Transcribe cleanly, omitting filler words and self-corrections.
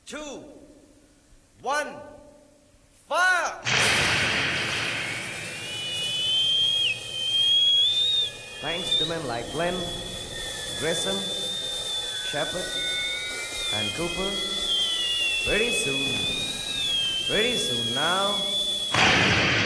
two, one, fire! Thanks to men like Glenn, Grissom, Shepard, and Cooper, pretty soon now,